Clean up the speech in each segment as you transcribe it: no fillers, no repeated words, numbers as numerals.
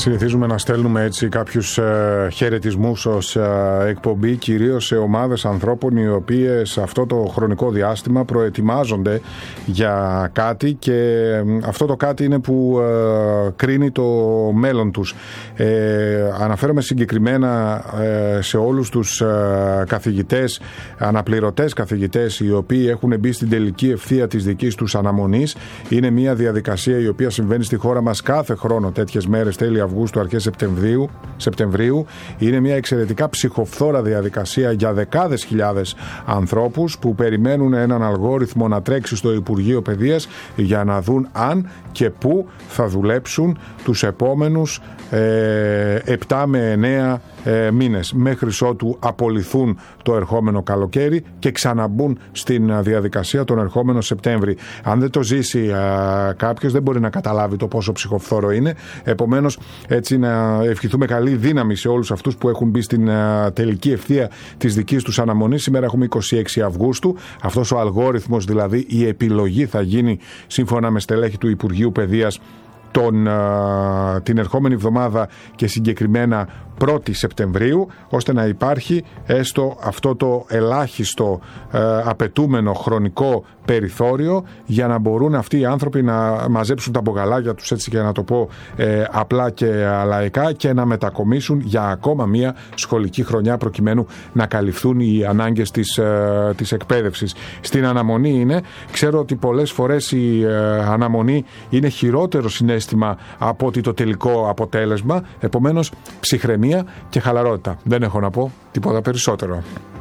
Συνηθίζουμε να στέλνουμε έτσι κάποιους χαιρετισμούς ως εκπομπή, κυρίως σε ομάδες ανθρώπων οι οποίες αυτό το χρονικό διάστημα προετοιμάζονται για κάτι, και αυτό το κάτι είναι που κρίνει το μέλλον τους. Αναφέρομαι συγκεκριμένα σε όλους τους καθηγητές, αναπληρωτές καθηγητές, οι οποίοι έχουν μπει στην τελική ευθεία της δικής τους αναμονής. Είναι μια διαδικασία η οποία συμβαίνει στη χώρα μας κάθε χρόνο τέτοιες μέρες, τέλη Αυγούστου, αρχές Σεπτεμβρίου. Είναι μια εξαιρετικά ψυχοφθόρα διαδικασία για δεκάδες χιλιάδες ανθρώπους που περιμένουν έναν αλγόριθμο να τρέξει στο Υπουργείο Παιδείας για να δουν αν και πού θα δουλέψουν τους επόμενους 7 με 9 μήνες, μέχρι ότου απολυθούν το ερχόμενο καλοκαίρι και ξαναμπούν στην διαδικασία τον ερχόμενο Σεπτέμβρη. Αν δεν το ζήσει κάποιος, δεν μπορεί να καταλάβει το πόσο ψυχοφθόρο είναι. Επομένως, έτσι να ευχηθούμε καλή δύναμη σε όλους αυτούς που έχουν μπει στην τελική ευθεία της δικής τους αναμονής. Σήμερα έχουμε 26 Αυγούστου. Αυτός ο αλγόριθμος, δηλαδή η επιλογή, θα γίνει σύμφωνα με στελέχη του Υπουργείου Παιδείας την ερχόμενη εβδομάδα, και συγκεκριμένα 1η Σεπτεμβρίου, ώστε να υπάρχει έστω αυτό το ελάχιστο απαιτούμενο χρονικό περιθώριο για να μπορούν αυτοί οι άνθρωποι να μαζέψουν τα μπογαλάκια τους, έτσι και να το πω απλά και λαϊκά, και να μετακομίσουν για ακόμα μία σχολική χρονιά, προκειμένου να καλυφθούν οι ανάγκες της εκπαίδευσης. Στην αναμονή είναι, ξέρω ότι πολλές φορές η αναμονή είναι χειρότερο συναίσθημα από ότι το τελικό αποτέλεσμα, επομένως ψυχραιμία και χαλαρότητα. Δεν έχω να πω τίποτα περισσότερο.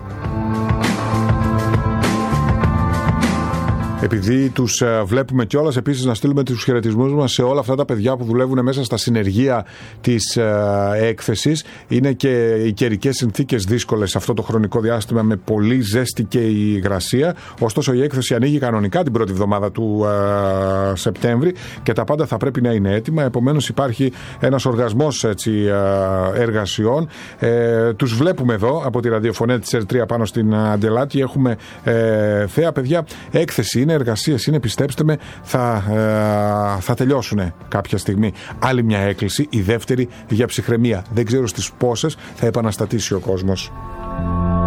Επειδή τους βλέπουμε κιόλας, επίσης να στείλουμε τους χαιρετισμούς μας σε όλα αυτά τα παιδιά που δουλεύουν μέσα στα συνεργεία της έκθεσης. Είναι και οι καιρικές συνθήκες δύσκολες αυτό το χρονικό διάστημα, με πολύ ζέστη και υγρασία. Ωστόσο, η έκθεση ανοίγει κανονικά την πρώτη εβδομάδα του Σεπτέμβρη και τα πάντα θα πρέπει να είναι έτοιμα. Επομένως, υπάρχει ένας οργασμός εργασιών. Τους βλέπουμε εδώ από τη ραδιοφωνία της R3 πάνω στην Αντελάτη. Έχουμε θέα παιδιά. Έκθεση είναι, εργασίες είναι, πιστέψτε με, θα τελειώσουν κάποια στιγμή. Άλλη μια έκκληση, η δεύτερη, για ψυχραιμία. Δεν ξέρω στις πόσες θα επαναστατήσει ο κόσμος.